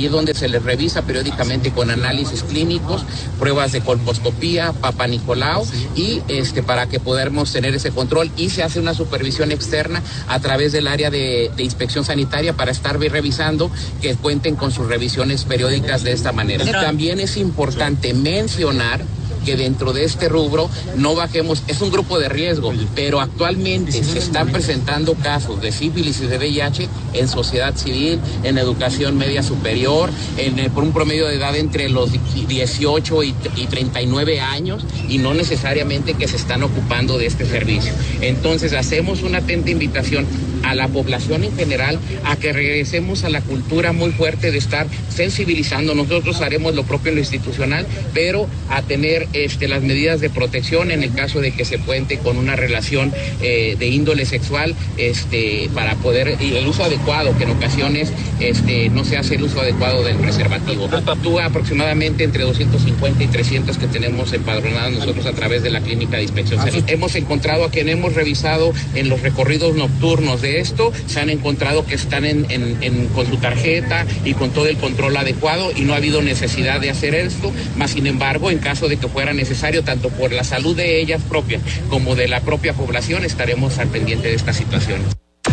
Ahí es donde se les revisa periódicamente con análisis clínicos, pruebas de colposcopía, Papa Nicolau, y para que podamos tener ese control, y se hace una supervisión externa a través del área de inspección sanitaria para estar revisando que cuenten con sus revisiones periódicas de esta manera. También es importante mencionar que dentro de este rubro no bajemos, es un grupo de riesgo, pero actualmente se están presentando casos de sífilis y de VIH en sociedad civil, en educación media superior, por un promedio de edad entre los 18 y 39 años, y no necesariamente que se están ocupando de este servicio. Entonces hacemos una atenta invitación a la población en general a que regresemos a la cultura muy fuerte de estar sensibilizando. Nosotros haremos lo propio en lo institucional, pero a tener las medidas de protección en el caso de que se cuente con una relación de índole sexual, para poder, y el uso adecuado, que en ocasiones no se hace el uso adecuado del preservativo. Actúa aproximadamente entre 250 y 300 que tenemos empadronadas nosotros a través de la clínica de inspección sanitaria. Hemos encontrado a quien hemos revisado en los recorridos nocturnos de esto, se han encontrado que están con su tarjeta y con todo el control adecuado, y no ha habido necesidad de hacer esto, más sin embargo, en caso de que fuera necesario, tanto por la salud de ellas propias como de la propia población, estaremos al pendiente de estas situaciones.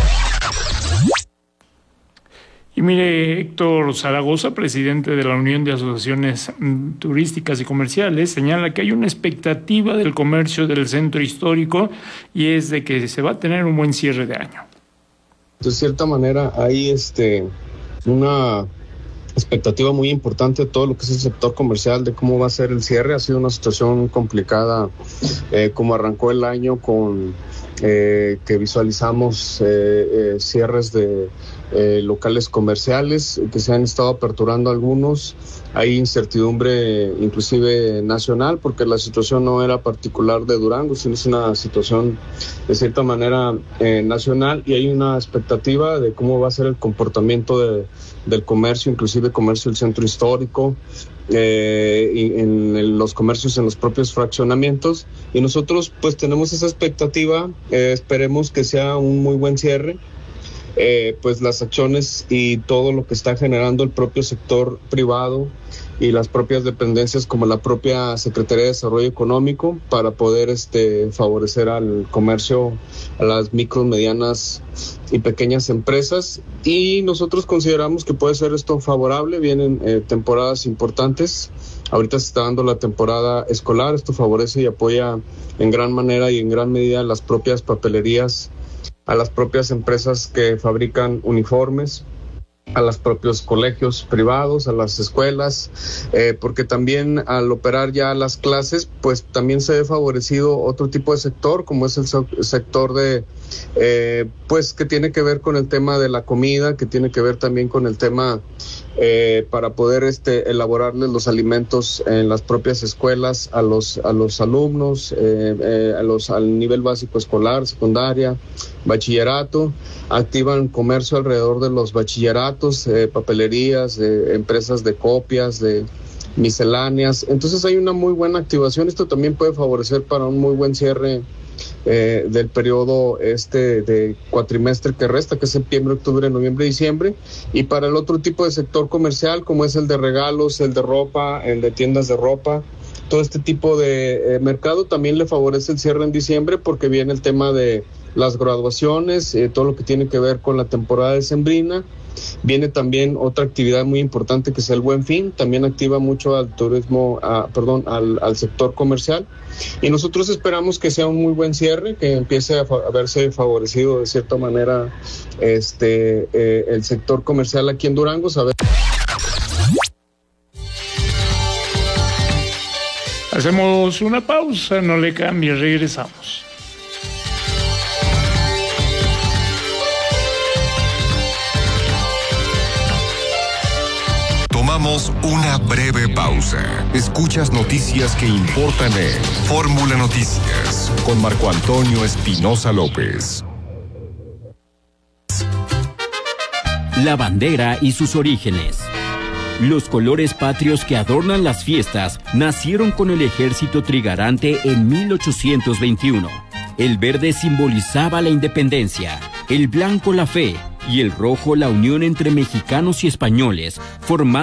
Y mire, Héctor Zaragoza, presidente de la Unión de Asociaciones Turísticas y Comerciales, señala que hay una expectativa del comercio del centro histórico, y es de que se va a tener un buen cierre de año. De cierta manera hay una expectativa muy importante de todo lo que es el sector comercial, de cómo va a ser el cierre. Ha sido una situación complicada, como arrancó el año con que visualizamos cierres de locales comerciales que se han estado aperturando algunos. Hay incertidumbre inclusive nacional, porque la situación no era particular de Durango, sino es una situación de cierta manera nacional, y hay una expectativa de cómo va a ser el comportamiento del comercio, inclusive comercio del centro histórico, y en los comercios en los propios fraccionamientos, y nosotros pues tenemos esa expectativa. Esperemos que sea un muy buen cierre. Pues las acciones y todo lo que está generando el propio sector privado y las propias dependencias, como la propia Secretaría de Desarrollo Económico, para poder favorecer al comercio, a las micro, medianas y pequeñas empresas, y nosotros consideramos que puede ser esto favorable. Vienen temporadas importantes. Ahorita se está dando la temporada escolar. Esto favorece y apoya en gran manera y en gran medida a las propias papelerías, a las propias empresas que fabrican uniformes, a los propios colegios privados, a las escuelas, porque también al operar ya las clases, pues también se ve favorecido otro tipo de sector, como es el sector de, pues que tiene que ver con el tema de la comida, que tiene que ver también con el tema para poder elaborarles los alimentos en las propias escuelas a los alumnos, al nivel básico escolar, secundaria, bachillerato. Activan comercio alrededor de los bachilleratos, papelerías, empresas de copias, de misceláneas. Entonces hay una muy buena activación. Esto también puede favorecer para un muy buen cierre del periodo de cuatrimestre que resta, que es septiembre, octubre, noviembre, diciembre. Y para el otro tipo de sector comercial, como es el de regalos, el de ropa, el de tiendas de ropa, todo este tipo de mercado también le favorece el cierre en diciembre, porque viene el tema de las graduaciones, todo lo que tiene que ver con la temporada decembrina. Viene también otra actividad muy importante, que es el Buen Fin. También activa mucho al turismo, al sector comercial, y nosotros esperamos que sea un muy buen cierre, que empiece a verse favorecido de cierta manera el sector comercial aquí en Durango. Hacemos una pausa, no le cambie, regresamos. Tomamos una breve pausa. Escuchas noticias que importan en Fórmula Noticias con Marco Antonio Espinosa López. La bandera y sus orígenes. Los colores patrios que adornan las fiestas nacieron con el ejército trigarante en 1821. El verde simbolizaba la independencia, el blanco la fe y el rojo la unión entre mexicanos y españoles, formando